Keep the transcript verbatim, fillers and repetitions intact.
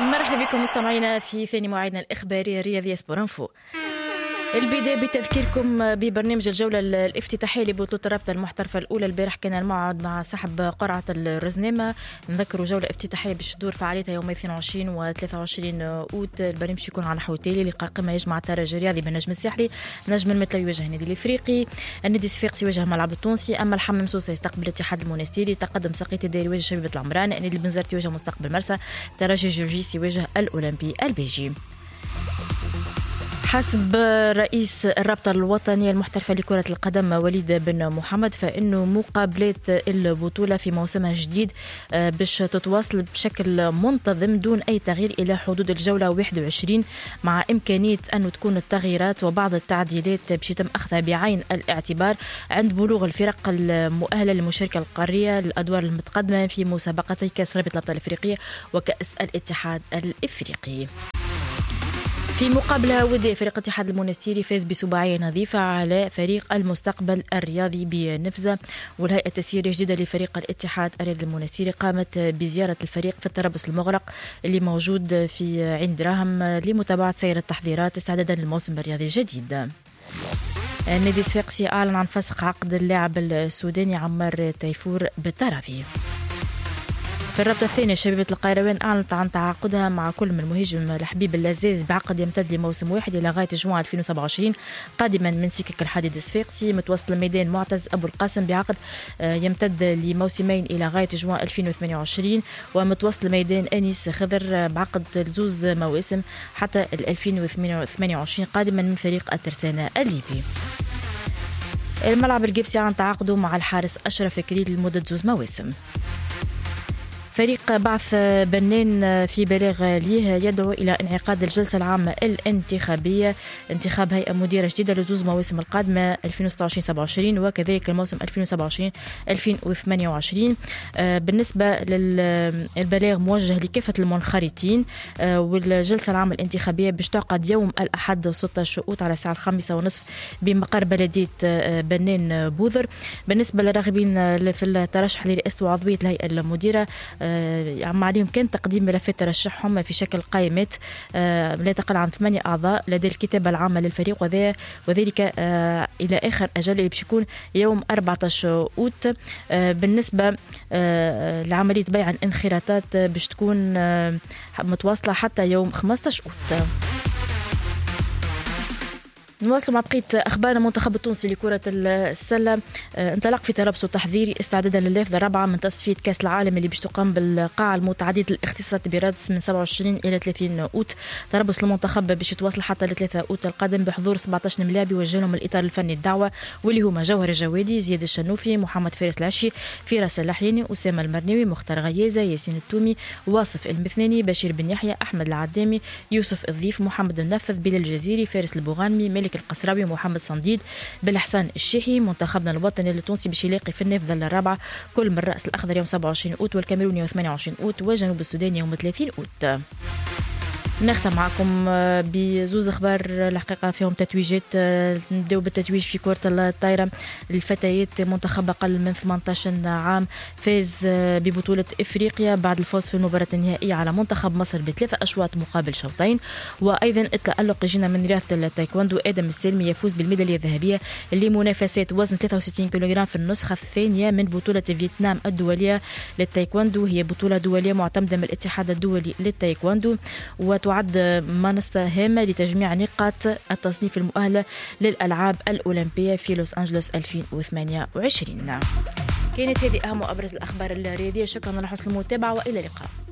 مرحبا بكم مستمعينا في ثاني مواعيدنا الإخبارية الرياضية سبورانفو. البداية بتذكيركم ببرنامج الجولة الافتتاحية لبطولة الرابطة المحترفة الأولى. البارح كان الموعد مع سحب قرعة الرزنامة. نذكروا جولة افتتاحية باش تدور فعاليتها يوم اثنين وعشرين و ثلاثة وعشرين أوت. البرنامج يكون على نحو التالي: لقاء قمة يجمع الترجي الرياضي بالنجم الساحلي، نجم المثلوي يواجه النادي الإفريقي، النادي الصفاقسي يواجه ملعب التونسي، أما الحمام سوسة يستقبل الاتحاد المونستيري، تقدم سقيت الديري يواجه شبيبة العمران، النادي البنزرتي يواجه مستقبل مرسى، ترجي جورجيس يواجه الأولمبي البيجي. حسب رئيس الرابطة الوطنية المحترفة لكرة القدم وليد بن محمد، فإنه مقابلات البطولة في موسمها الجديد باش تتواصل بشكل منتظم دون أي تغيير إلى حدود الجولة واحد وعشرين، مع إمكانية أن تكون التغييرات وبعض التعديلات باش يتم أخذها بعين الاعتبار عند بلوغ الفرق المؤهلة للمشاركة القارية للأدوار المتقدمة في مسابقتي كأس رابطة الأبطال الإفريقية وكأس الاتحاد الإفريقي. في مقابلة ودية، فريق الاتحاد المونستيري فاز بسباعية نظيفة على فريق المستقبل الرياضي بنفزة. والهيئة التسييرية الجديدة لفريق الاتحاد الرياضي المونستيري قامت بزيارة الفريق في التربص المغرق اللي موجود في عين دراهم لمتابعة سير التحضيرات استعدادا للموسم الرياضي الجديد. النادي الصفاقسي أعلن عن فسخ عقد اللاعب السوداني عمار تيفور بالتراضي. في الرابطة الثانية، شبيبة القيروان أعلنت عن تعاقدها مع كل من المهاجم الحبيب اللزاز بعقد يمتد لموسم واحد إلى غاية جوان ألفين وسبعة وعشرين، قادما من سكك الحديد الصفاقسي. متوسط الميدان معتز أبو القاسم بعقد يمتد لموسمين إلى غاية جوان ألفين وثمانية وعشرين، ومتوسط الميدان أنيس خضر بعقد لزوز مواسم حتى ألفين وثمانية وعشرين، قادما من فريق الترسانة الليبي. الملعب الجبسي عن تعاقده مع الحارس أشرف كريل لمدة زوز مواسم. فريق بعث بنان في بلاغ ليه يدعو إلى انعقاد الجلسة العامة الانتخابية، انتخاب هيئة مديرة جديدة لزوز مواسم القادمة ألفين وستة وعشرين سبعة وعشرين وكذلك الموسم ألفين وسبعة وعشرين ألفين وثمانية وعشرين. بالنسبة للبلاغ موجه لكافة المنخرطين، والجلسة العامة الانتخابية باش تعقد يوم الأحد ستة عشر أوت على الساعة الخامسة ونصف بمقر بلدية بنان بوذر. بالنسبة للراغبين في الترشح لرئاسة وعضوية الهيئة المديرة، عم عليهم كان تقديم ملفات ترشحهم في شكل قائمات لا تقل عن ثمانية أعضاء لدى الكتابة العامة للفريق، وذلك إلى آخر أجل اللي باش يكون يوم أربعة عشر أوت. بالنسبة لعملية بيع الانخراطات باش تكون متواصلة حتى يوم خمسة عشر أوت. نواصلوا مع بقية أخبار المنتخب التونسي لكرة السلة. انطلق في تربص تحضيري استعدادا للنافذة الرابعة من تصفية كأس العالم اللي باش تقام بالقاعة المتعددة الاختصاصات برادس من سبعة وعشرين إلى ثلاثين أوت. تربص المنتخب باش يتواصل حتى لثلاثة أوت القادم بحضور سبعة عشر لاعب يوجه لهم الإطار الفني الدعوة، واللي هما جوهر الجوادي، زياد الشنوفي، محمد فارس العشي، فراس اللحياني، أسامة المرناوي، مختار غيازة، ياسين التومي، واصف المثناني، بشير بن يحيى، أحمد العدامي، يوسف الضيف، محمد النفذ، بلال الجزيري، فارس البوغانمي، مالك القصراوي، محمد صنديد، بالحسان الشيحي. منتخبنا الوطني التونسي باش يلاقي في النافذة الرابعة كل من رأس الأخضر يوم سبعة وعشرين أوت، والكاميروني يوم ثمانية وعشرين أوت، وجنوب السودان يوم ثلاثين أوت. نختم معكم بزوز اخبار الحقيقه فيهم تتويجات. نبداو بالتتويج في كره الطايره الفتيات. منتخب اقل من ثمانية عشر عام فاز ببطوله افريقيا بعد الفوز في المباراه النهائيه على منتخب مصر بثلاثه اشواط مقابل شوطين. وايضا التالق يجينا من رياضه التايكوندو. ادم السالمي يفوز بالميداليه الذهبيه لمنافسات وزن ثلاثة وستين كيلوغرام في النسخه الثانيه من بطوله فيتنام الدوليه للتايكوندو. هي بطوله دوليه معتمده من الاتحاد الدولي للتايكوندو، وتعد منصة هامة لتجميع نقاط التصنيف المؤهلة للألعاب الأولمبية في لوس أنجلوس ألفين وثمانية وعشرين. كانت هذه أهم وأبرز الأخبار الرياضية. شكرا على حسن المتابعة وإلى اللقاء.